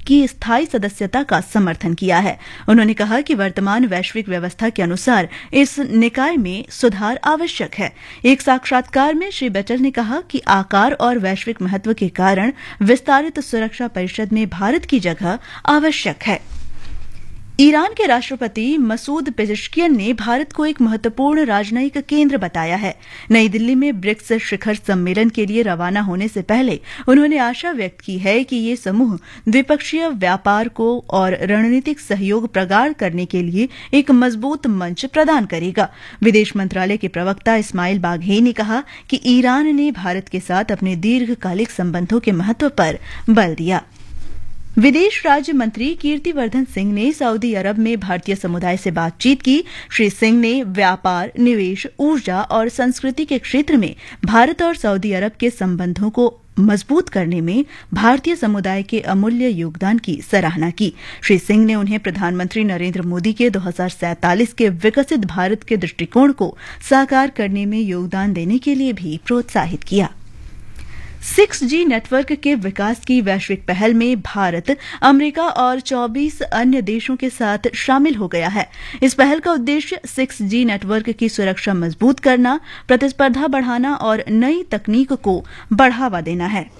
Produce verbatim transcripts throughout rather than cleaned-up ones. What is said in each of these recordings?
की स्थायी सदस्यता का समर्थन किया है। उन्होंने कहा कि वर्तमान वैश्विक व्यवस्था के अनुसार इस निकाय में सुधार आवश्यक है। एक साक्षात्कार में श्री बेटल ने कहा कि आकार और वैश्विक महत्व के कारण विस्तारित सुरक्षा परिषद में भारत की जगह आवश्यक है। ईरान के राष्ट्रपति मसूद पेजेश्कियन ने भारत को एक महत्वपूर्ण राजनयिक केंद्र बताया है। नई दिल्ली में ब्रिक्स शिखर सम्मेलन के लिए रवाना होने से पहले उन्होंने आशा व्यक्त की है कि ये समूह द्विपक्षीय व्यापार को और रणनीतिक सहयोग प्रगाढ़ करने के लिए एक मजबूत मंच प्रदान करेगा। विदेश मंत्रालय के प्रवक्ता इस्माइल बाघेई ने कहा कि ईरान ने भारत के साथ अपने दीर्घकालिक संबंधों के महत्व पर बल दिया। विदेश राज्य मंत्री कीर्तिवर्धन सिंह ने सऊदी अरब में भारतीय समुदाय से बातचीत की। श्री सिंह ने व्यापार, निवेश, ऊर्जा और संस्कृति के क्षेत्र में भारत और सऊदी अरब के संबंधों को मजबूत करने में भारतीय समुदाय के अमूल्य योगदान की सराहना की। श्री सिंह ने उन्हें प्रधानमंत्री नरेंद्र मोदी के दो हज़ार सैंतालीस के विकसित भारत के दृष्टिकोण को साकार करने में योगदान देने के लिए भी प्रोत्साहित किया। सिक्स जी नेटवर्क के विकास की वैश्विक पहल में भारत, अमेरिका और चौबीस अन्य देशों के साथ शामिल हो गया है। इस पहल का उद्देश्य सिक्स जी नेटवर्क की सुरक्षा मजबूत करना, प्रतिस्पर्धा बढ़ाना और नई तकनीक को बढ़ावा देना है।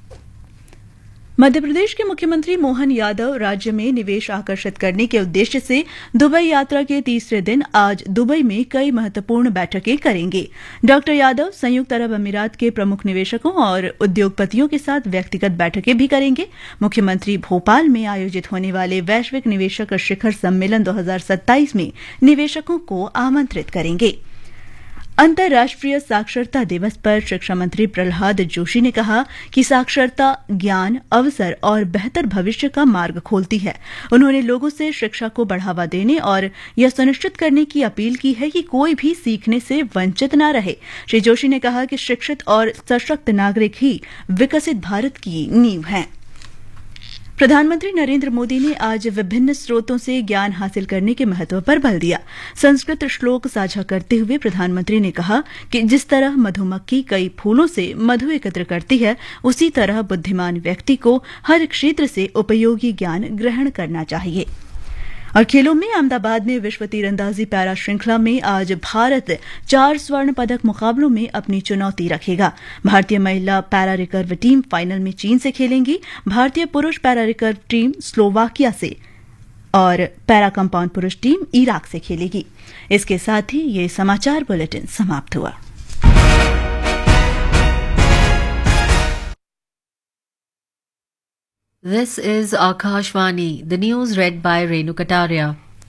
मध्य प्रदेश के मुख्यमंत्री मोहन यादव राज्य में निवेश आकर्षित करने के उद्देश्य से दुबई यात्रा के तीसरे दिन आज दुबई में कई महत्वपूर्ण बैठकें करेंगे। डॉक्टर यादव संयुक्त अरब अमीरात के प्रमुख निवेशकों और उद्योगपतियों के साथ व्यक्तिगत बैठकें भी करेंगे। मुख्यमंत्री भोपाल में आयोजित होने वाले वैश्विक निवेशक शिखर सम्मेलन दो हज़ार सत्ताईस में निवेशकों को आमंत्रित करेंगे। अंतर्राष्ट्रीय साक्षरता दिवस पर शिक्षा मंत्री प्रहलाद जोशी ने कहा कि साक्षरता ज्ञान, अवसर और बेहतर भविष्य का मार्ग खोलती है। उन्होंने लोगों से शिक्षा को बढ़ावा देने और यह सुनिश्चित करने की अपील की है कि कोई भी सीखने से वंचित न रहे। श्री जोशी ने कहा कि शिक्षित और सशक्त नागरिक ही विकसित भारत की नींव हैं। प्रधानमंत्री नरेंद्र मोदी ने आज विभिन्न स्रोतों से ज्ञान हासिल करने के महत्व पर बल दिया। संस्कृत श्लोक साझा करते हुए प्रधानमंत्री ने कहा कि जिस तरह मधुमक्खी कई फूलों से मधु एकत्र करती है, उसी तरह बुद्धिमान व्यक्ति को हर क्षेत्र से उपयोगी ज्ञान ग्रहण करना चाहिए। और खेलों में अहमदाबाद में विश्व तीरंदाजी पैरा श्रृंखला में आज भारत चार स्वर्ण पदक मुकाबलों में अपनी चुनौती रखेगा। भारतीय महिला पैरा रिकर्व टीम फाइनल में चीन से खेलेंगी। भारतीय पुरुष पैरा रिकर्व टीम स्लोवाकिया से और पैरा कंपाउंड पुरुष टीम इराक से खेलेगी। इसके साथ ही ये समाचार बुलेटिन समाप्त हुआ। This is Akashvani, the news read by Renu Kataria.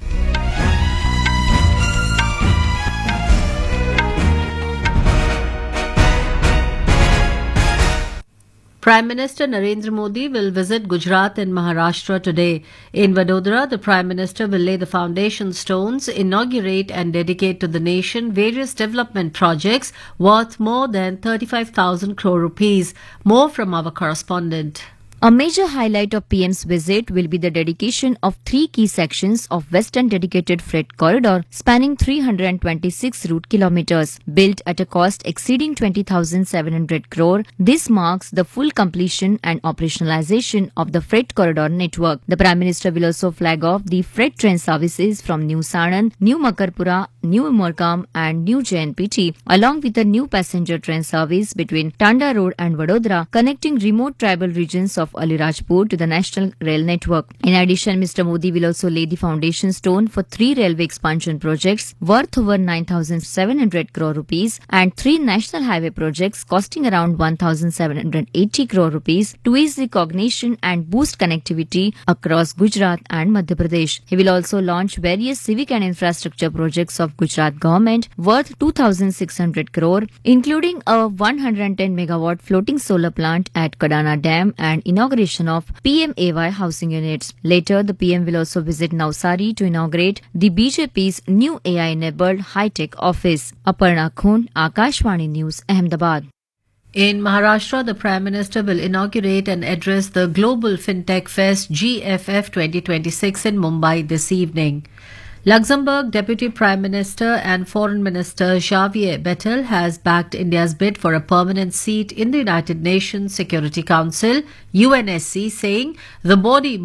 Prime Minister Narendra Modi will visit Gujarat and Maharashtra today. In Vadodara, the Prime Minister will lay the foundation stones, inaugurate and dedicate to the nation various development projects worth more than thirty-five thousand crore rupees. More from our correspondent. A major highlight of P M's visit will be the dedication of three key sections of Western Dedicated Freight Corridor spanning three hundred twenty-six route kilometers. Built at a cost exceeding twenty thousand seven hundred crore, this marks the full completion and operationalization of the freight corridor network. The Prime Minister will also flag off the freight train services from New Sanand, New Makarpura, New Umorgam and New J N P T, along with a new passenger train service between Tanda Road and Vadodara, connecting remote tribal regions of of Alirajpur to the National Rail Network. In addition, Mister Modi will also lay the foundation stone for three railway expansion projects worth over nine thousand seven hundred crore rupees and three national highway projects costing around one thousand seven hundred eighty crore rupees to ease recognition and boost connectivity across Gujarat and Madhya Pradesh. He will also launch various civic and infrastructure projects of Gujarat government worth two thousand six hundred crore, including a one hundred ten megawatt floating solar plant at Kadana Dam and inauguration of P M A Y housing units. Later, the P M will also visit Navsari to inaugurate the B J P's new A I-enabled high-tech office. Aparna Khun, Akashvani News, Ahmedabad. In Maharashtra, the Prime Minister will inaugurate and address the Global FinTech Fest G F F twenty twenty-six in Mumbai this evening. Luxembourg Deputy Prime Minister and Foreign Minister Xavier Bettel has backed India's bid for a permanent seat in the United Nations Security Council, U N S C, saying the body